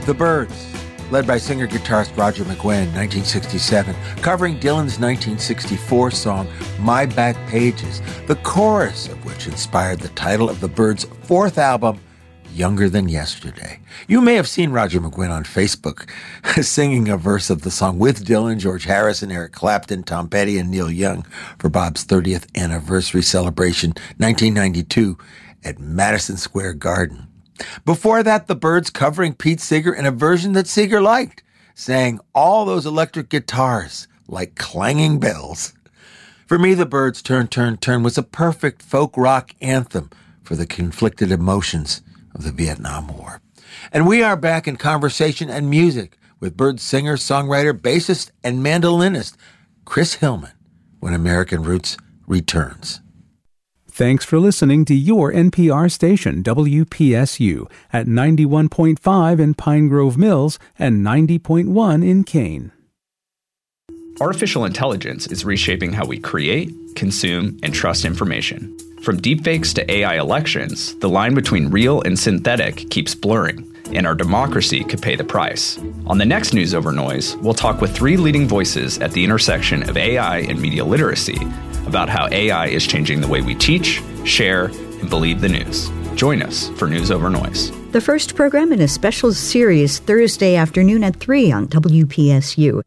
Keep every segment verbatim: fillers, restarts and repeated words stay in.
The Byrds, led by singer-guitarist Roger McGuinn, nineteen sixty-seven, covering Dylan's nineteen sixty-four song, My Back Pages, the chorus of which inspired the title of the Byrds' fourth album, Younger Than Yesterday. You may have seen Roger McGuinn on Facebook singing a verse of the song with Dylan, George Harrison, Eric Clapton, Tom Petty, and Neil Young for Bob's thirtieth anniversary celebration, nineteen ninety-two, at Madison Square Garden. Before that, the Byrds covering Pete Seeger in a version that Seeger liked, saying all those electric guitars like clanging bells. For me, the Byrds' Turn, Turn, Turn was a perfect folk rock anthem for the conflicted emotions of the Vietnam War. And we are back in conversation and music with Byrds singer, songwriter, bassist, and mandolinist Chris Hillman when American Roots returns. Thanks for listening to your N P R station, W P S U, at ninety-one point five in Pine Grove Mills and ninety point one in Kane. Artificial intelligence is reshaping how we create, consume, and trust information. From deepfakes to A I elections, the line between real and synthetic keeps blurring, and our democracy could pay the price. On the next News Over Noise, we'll talk with three leading voices at the intersection of A I and media literacy about how A I is changing the way we teach, share, and believe the news. Join us for News Over Noise. The first program in a special series Thursday afternoon at three on W P S U.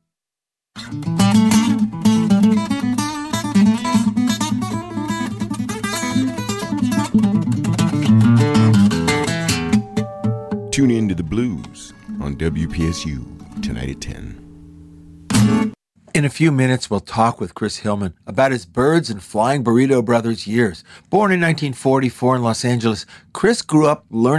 Tune in to the blues on W P S U tonight at ten. In a few minutes, we'll talk with Chris Hillman about his Byrds and Flying Burrito Brothers years. Born in nineteen forty-four in Los Angeles, Chris grew up learning